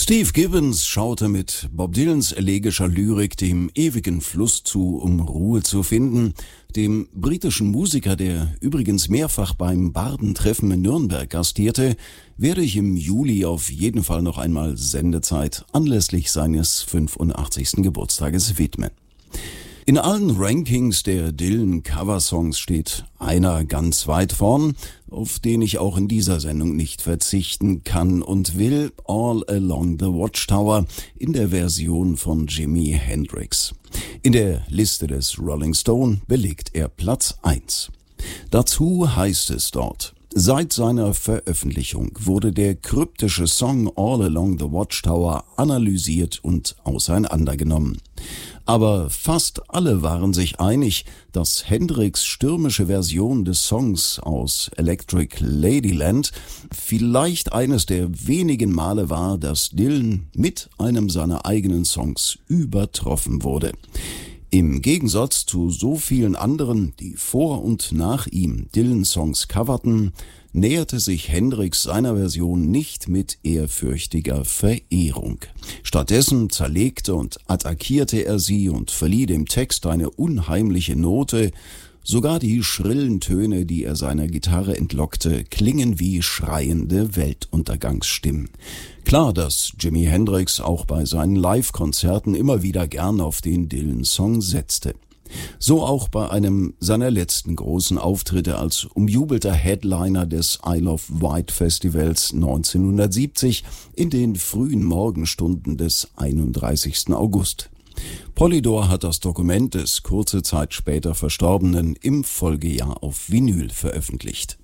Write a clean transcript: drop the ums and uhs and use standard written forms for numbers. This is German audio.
Steve Gibbons schaute mit Bob Dylans elegischer Lyrik dem ewigen Fluss zu, um Ruhe zu finden. Dem britischen Musiker, der übrigens mehrfach beim Bardentreffen in Nürnberg gastierte, werde ich im Juli auf jeden Fall noch einmal Sendezeit anlässlich seines 85. Geburtstages widmen. In allen Rankings der Dylan-Coversongs steht einer ganz weit vorn, auf den ich auch in dieser Sendung nicht verzichten kann und will: All Along the Watchtower in der Version von Jimi Hendrix. In der Liste des Rolling Stone belegt er Platz 1. Dazu heißt es dort: Seit seiner Veröffentlichung wurde der kryptische Song All Along the Watchtower analysiert und auseinandergenommen. Aber fast alle waren sich einig, dass Hendrix' stürmische Version des Songs aus Electric Ladyland vielleicht eines der wenigen Male war, dass Dylan mit einem seiner eigenen Songs übertroffen wurde. Im Gegensatz zu so vielen anderen, die vor und nach ihm Dylan-Songs coverten, näherte sich Hendrix seiner Version nicht mit ehrfürchtiger Verehrung. Stattdessen zerlegte und attackierte er sie und verlieh dem Text eine unheimliche Note. Sogar die schrillen Töne, die er seiner Gitarre entlockte, klingen wie schreiende Weltuntergangsstimmen. Klar, dass Jimi Hendrix auch bei seinen Live-Konzerten immer wieder gern auf den Dylan-Song setzte. So auch bei einem seiner letzten großen Auftritte als umjubelter Headliner des Isle of Wight Festivals 1970 in den frühen Morgenstunden des 31. August. Polydor hat das Dokument des kurze Zeit später Verstorbenen im Folgejahr auf Vinyl veröffentlicht.